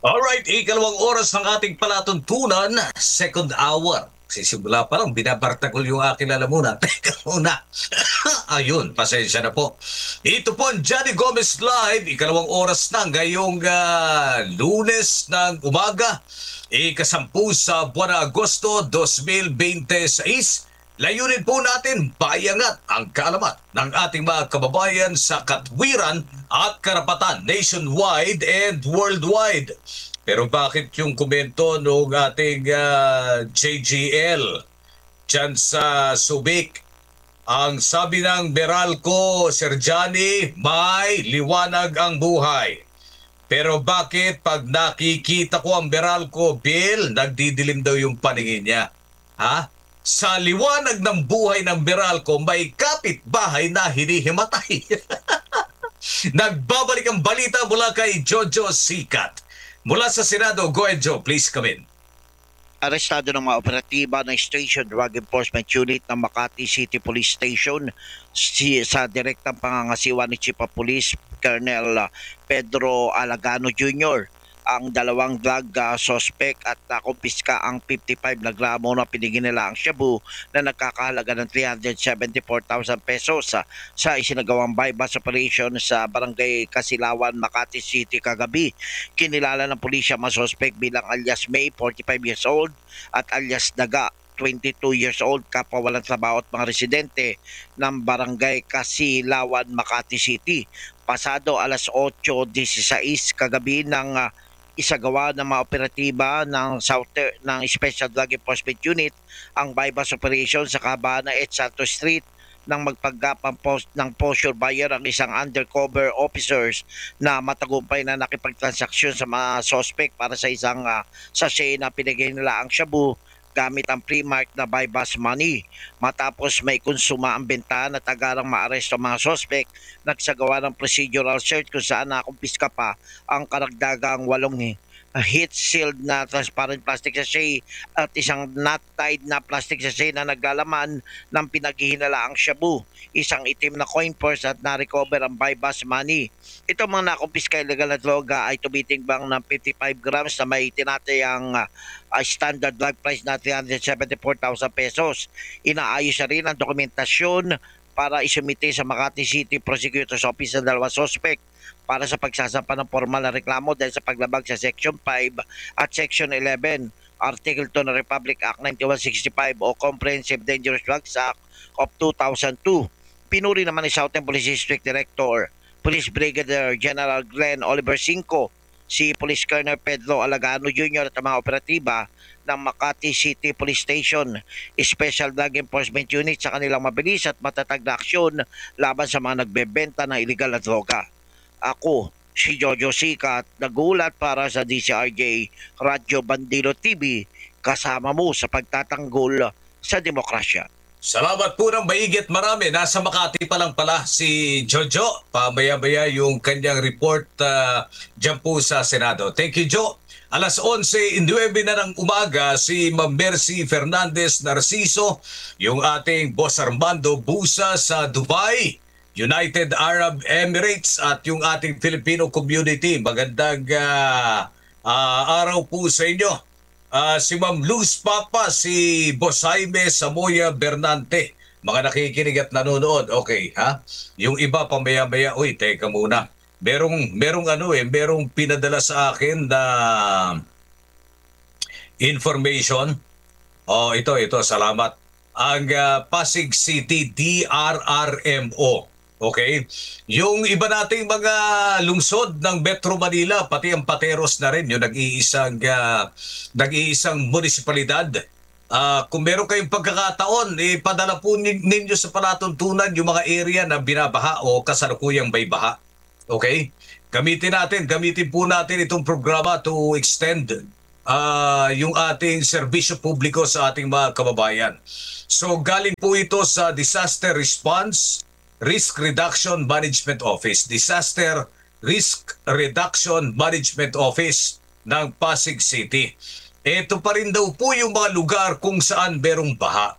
Alright, ikalawang oras ng ating palatuntunan, second hour. Sisimula pa lang, binabartakol yung aking lalamunan. Teka muna. Ayun, pasensya na po. Ito po ang Johnny Gomez Live, ikalawang oras na ngayong Lunes ng umaga, ikasampu sa buwan ng Agosto 2026. Layunin po natin bayangat ang kaalaman ng ating mga kababayan sa katwiran at karapatan nationwide and worldwide. Pero bakit yung komento ng ating JGL dyan sa Subic? Ang sabi ng Meralco, Sir Johnny, may liwanag ang buhay. Pero bakit pag nakikita ko ang Meralco Bill, nagdidilim daw yung paningin niya? Ha? Sa liwanag ng buhay ng Meralco, may kapitbahay na hinihimatay. Nagbabalik ang balita mula kay Jojo Sikat. Mula sa Senado, go ahead Joe, please come in. Arestado ng mga operatiba ng Station Drug Enforcement Unit ng Makati City Police Station sa direktang pangangasiwa ni Chief of Police Colonel Pedro Alagano Jr. ang dalawang drug suspect at nakumpiska ang 55 na gramo na pinigin nila ang shabu na nagkakahalaga ng 374,000 pesos sa isinagawang bypass operation sa Barangay Kasilawan, Makati City kagabi. Kinilala ng pulisya mga suspect bilang alias May, 45 years old, at alias Daga, 22 years old, kapwa walang trabaho at mga residente ng Barangay Kasilawan, Makati City. Pasado alas 8:16 kagabi ng isagawa ng mga operatiba ng Special Drug Enforcement Unit ang bypass operation sa kahabaan ng Santo Street nang magpaggapang post ng posture buyer ang isang undercover officers na matagumpay na nakipagtransaksyon sa mga suspect para sa isang sachet na pinigay nila ang shabu gamit ang pre-marked na bypass money. Matapos may konsuma ang bentahan at agarang maaresto ang mga suspect, nagsagawa ng procedural search kung saan nakumpiska pa ang karagdagang 8 heat-sealed na transparent plastic sachet at isang knot-tied na plastic sachet na naglalaman ng pinaghihinalaang shabu, isang itim na coin purse at na-recover ang bypass money. Ito mga nakumpiska illegal na droga ay tumitimbang ng 55 grams na may tinatayang standard drug price na 374,000 pesos. Inaayos na rin ang dokumentasyon para isumite sa Makati City Prosecutor's Office ng dalawang suspect para sa pagsasampa ng formal na reklamo dahil sa paglabag sa Section 5 at Section 11, Article 2 ng Republic Act 9165 o Comprehensive Dangerous Drugs Act of 2002. Pinuri naman ni Southern Police District Director, Police Brigadier General Glenn Oliver Cinco, si Police Colonel Pedro Alagano Jr. at ang mga operatiba ng Makati City Police Station Special Drug Enforcement Unit sa kanilang mabilis at matatag na aksyon laban sa mga nagbebenta ng iligal na droga. Ako, si Jojo Sikat, nagulat para sa DCRJ Radyo Bandilo TV, kasama mo sa pagtatanggol sa demokrasya. Salamat po ng maigit marami. Nasa Makati pa lang pala si Jojo. Pabaya-baya yung kanyang report dyan po sa Senado. Thank you, Jo. Alas 11:09 na ng umaga, si Ma'am Mercy Fernandez Narciso, yung ating Boss Armando Busa sa Dubai, United Arab Emirates, at yung ating Filipino community. Magandang araw po sa inyo. Si Ma'am Luz Papa, si Boss Jaime Samoya Bernante, mga nakikinig at nanonood. Okay, ha? Yung iba pamaya-maya, uy, teka muna. Merong pinadala sa akin na information. Oh, ito, salamat. Ang Pasig City DRRMO. Okay? Yung iba nating mga lungsod ng Metro Manila, pati ang Pateros na rin, yung nag-iisang munisipalidad. Kung meron kayong pagkakataon, ipadala po ninyo sa palatuntunan yung mga area na binabaha o kasalukuyang may baha. Okay? Gamitin po natin itong programa to extend yung ating serbisyo publiko sa ating mga kababayan. So galing po ito sa Disaster Response Risk Reduction Management Office, Disaster Risk Reduction Management Office ng Pasig City. Ito pa rin daw po yung mga lugar kung saan merong baha.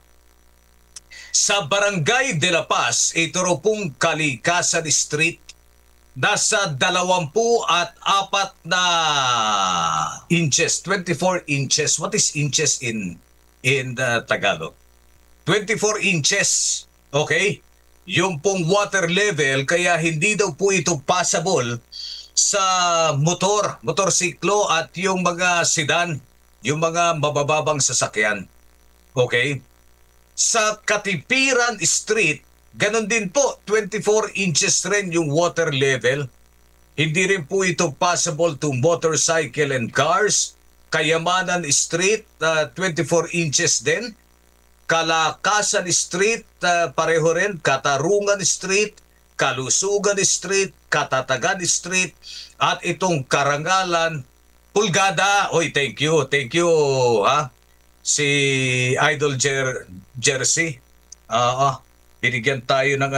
Sa Barangay de la Paz, ito raw pong Kalikasan Street, nasa 24 na inches, 24 inches. What is inches in Tagalog? 24 inches, okay? Yung pong water level, kaya hindi daw po ito passable sa motorsiklo at yung mga sedan, yung mga mabababang sasakyan. Okay? Sa Katipiran Street, ganun din po, 24 inches rin yung water level. Hindi rin po ito possible to motorcycle and cars. Kayamanan Street, 24 inches din. Kalakasan Street, pareho rin. Katarungan Street, Kalusugan Street, Katatagan Street, at itong Karangalan, Pulgada. Oy, thank you, ha? Si Idol Jersey. Binigyan tayo ng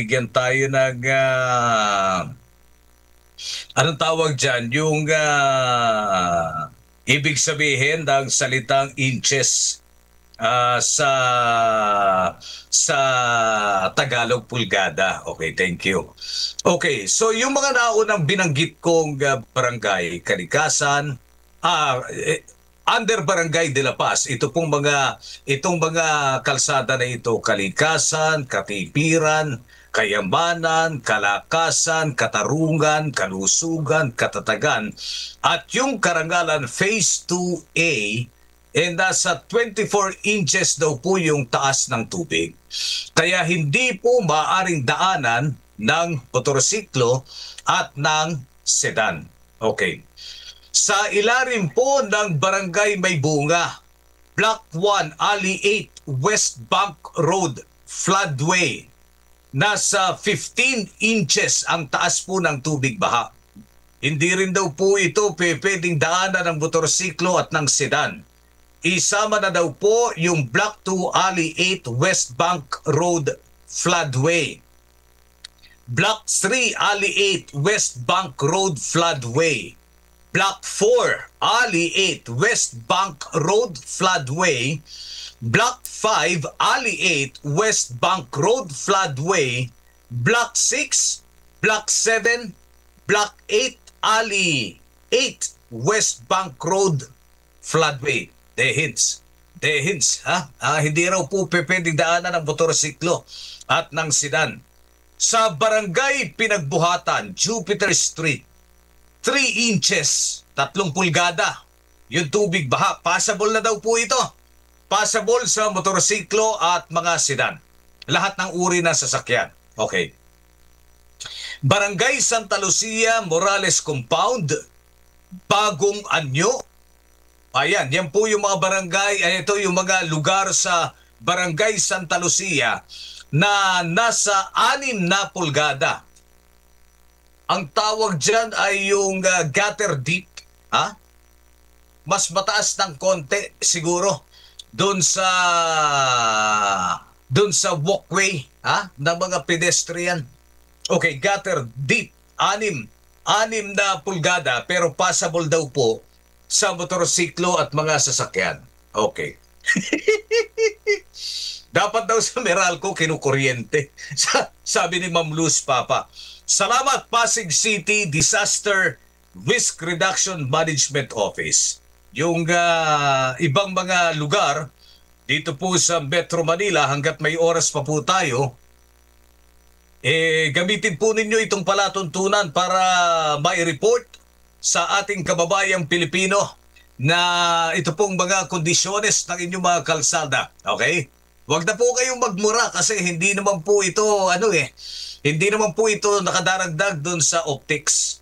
anong tawag dyan? Yung ibig sabihin ng salitang inches sa Tagalog, pulgada. Okay, thank you. Okay, so yung mga naunang binanggit kong barangay, Kalikasan, under Barangay de la Paz, itong mga kalsada na ito, Kalikasan, Katipiran, Kayamanan, Kalakasan, Katarungan, Kalusugan, Katatagan, at yung Karangalan Phase 2A, nasa 24 inches daw po yung taas ng tubig. Kaya hindi po maaaring daanan ng motorsiklo at ng sedan. Okay. Sa ilalim po ng Barangay Maybunga, Block 1, Alley 8, West Bank Road, Floodway, nasa 15 inches ang taas po ng tubig baha. Hindi rin daw po ito pwedeng daanan ng motorsiklo at ng sedan. Isama na daw po yung Block 2, Alley 8, West Bank Road, Floodway. Block 3, Alley 8, West Bank Road, Floodway. Block 4, Alley 8, West Bank Road, Floodway. Block 5, Alley 8, West Bank Road, Floodway. Block 6, Block 7, Block 8, Alley 8, West Bank Road, Floodway. The hints, ha? Hindi raw po pwedeng daanan ng motorsiklo at ng sedan. Sa Barangay Pinagbuhatan, Jupiter Street, 3 inches, 3 pulgada, yung tubig baha. Passable na daw po ito. Passable sa motorsiklo at mga sedan. Lahat ng uri ng sasakyan. Okay. Barangay Santa Lucia, Morales Compound, Bagong Anyo. Ayan, yan po yung mga barangay, ito yung mga lugar sa Barangay Santa Lucia na nasa 6 na pulgada. Ang tawag dyan ay yung gutter deep. Ha? Mas mataas ng konti siguro doon sa walkway, ha? Ng mga pedestrian. Okay, gutter deep. 6 na pulgada pero passable daw po sa motorsiklo at mga sasakyan. Okay. Dapat daw sa Meralco kinukuryente. Sabi ni Ma'am Luz Papa. Salamat Pasig City Disaster Risk Reduction Management Office. Yung ibang mga lugar dito po sa Metro Manila, hanggat may oras pa po tayo, gamitin po ninyo itong palatuntunan para mai-report sa ating kababayang Pilipino na ito pong mga kondisyones ng inyong mga kalsada. Okay? Huwag na po kayong magmura kasi hindi naman po ito, hindi naman po ito nakadaragdag doon sa optics.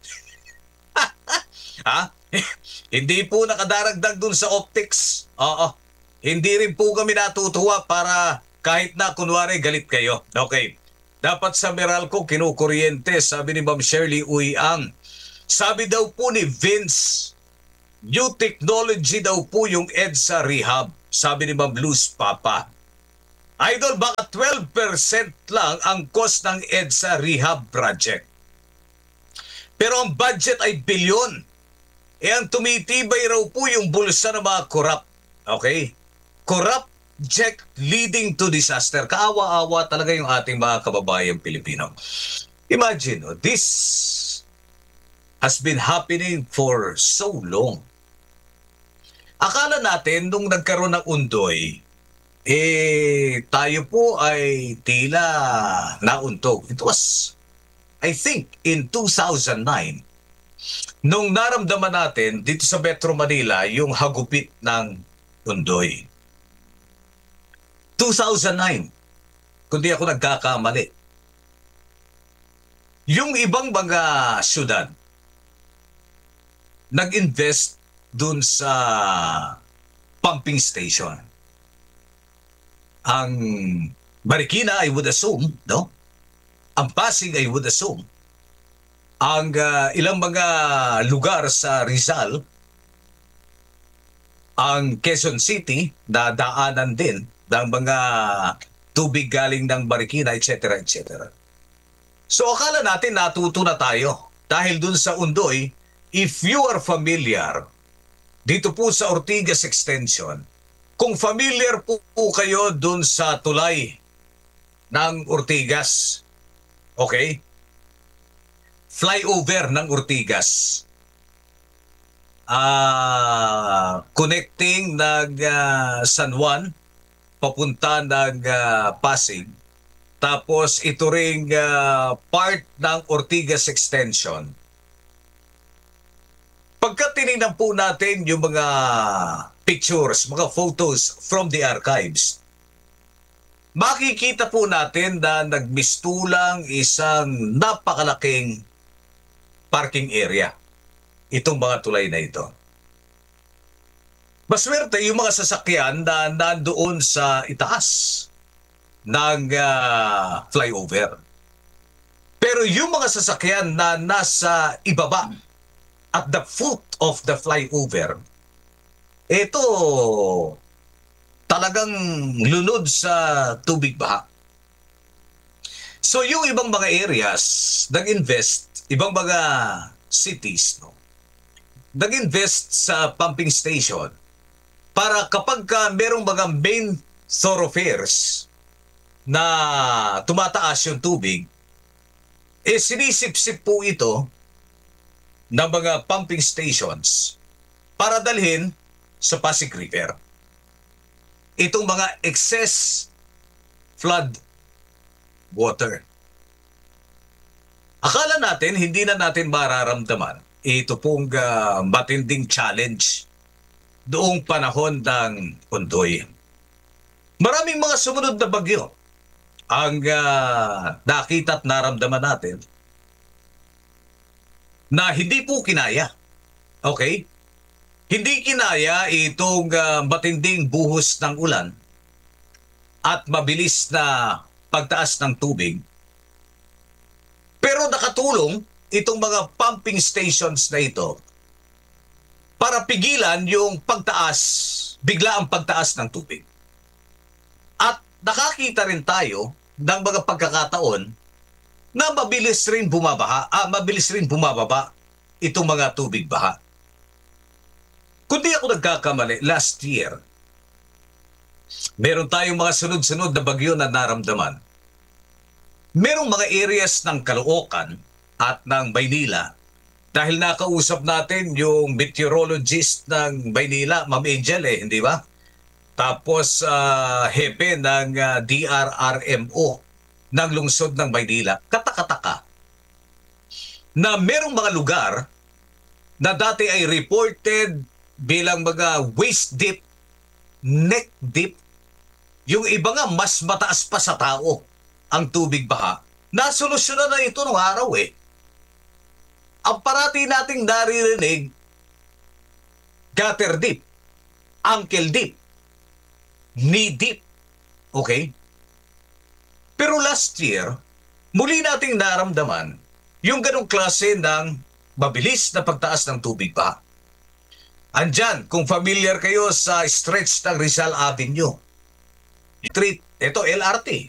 Ha? Hindi po nakadaragdag doon sa optics. Oo. Hindi rin po kami natutuwa para kahit na kunwari galit kayo. Okay. Dapat sa Meralco kinukuryente, sabi ni Ma'am Shirley Uyang. Sabi daw po ni Vince, new technology daw po yung EDSA Rehab. Sabi ni Ma'am Luz Papa. Idol, baka 12% lang ang cost ng EDSA Rehab project. Pero ang budget ay bilyon. Ang tumitibay raw po yung bulsa ng mga corrupt. Okay? Corrupt project leading to disaster. Kaawa-awa talaga yung ating mga kababayang Pilipino. Imagine, this has been happening for so long. Akala natin nung nagkaroon ng Undoy, tayo po ay tila nauntog. It was, I think, in 2009, nung naramdaman natin dito sa Metro Manila yung hagupit ng Undoy. 2009, kundi ako nagkakamali. Yung ibang mga syudad, nag-invest dun sa pumping station. Ang Marikina, I would assume, no? Ang Pasig, I would assume. Ang ilang mga lugar sa Rizal, ang Quezon City, na daanan din ng mga tubig galing ng Marikina, etc., etc. So akala natin natuto na tayo dahil dun sa Undoy. If you are familiar dito po sa Ortigas Extension, kung familiar po kayo dun sa tulay ng Ortigas, okay? Flyover ng Ortigas, connecting ng San Juan papunta ng Pasig. Tapos ito ring part ng Ortigas Extension. Pagka tinignan po natin yung mga pictures, mga photos from the archives, makikita po natin na nagmistulang isang napakalaking parking area itong mga tulay na ito. Maswerte yung mga sasakyan na nandoon sa itaas ng flyover. Pero yung mga sasakyan na nasa ibaba at the foot of the flyover, ito talagang lunod sa tubig baha. So yung ibang mga areas nag-invest, ibang mga cities, no, nag-invest sa pumping station para kapag merong mga main thoroughfares na tumataas yung tubig, sinisip-sip po ito ng mga pumping stations para dalhin sa Pasig River itong mga excess flood water. Akala natin hindi na natin mararamdaman ito pong matinding challenge doong panahon ng Undoy. Maraming mga sumunod na bagyo ang nakita at naramdaman natin na hindi po kinaya. Okay? Hindi kinaya itong matinding buhos ng ulan at mabilis na pagtaas ng tubig. Pero nakatulong itong mga pumping stations na ito para pigilan yung pagtaas, biglaang pagtaas ng tubig. At nakakita rin tayo ng mga pagkakataon na mabilis rin bumababa itong mga tubig baha. Kundi ako nagkakamali, last year, meron tayong mga sunod-sunod na bagyo na naramdaman. Merong mga areas ng Caloocan at ng Maynila, dahil nakausap natin yung meteorologist ng Maynila, Ma'am Angel, hindi ba? Tapos hepe ng DRRMO ng lungsod ng Maynila, katakataka na merong mga lugar na dati ay reported bilang mga waist deep, neck deep, yung iba nga mas mataas pa sa tao ang tubig baha. Nasolusyonan na ito nung araw eh. Ang parati nating naririnig, gutter deep, ankle deep, knee deep. Okay? Pero last year, muli nating naramdaman yung ganong klase ng mabilis na pagtaas ng tubig baha. Andyan, kung familiar kayo sa stretch ng Rizal Avenue, street, ito LRT,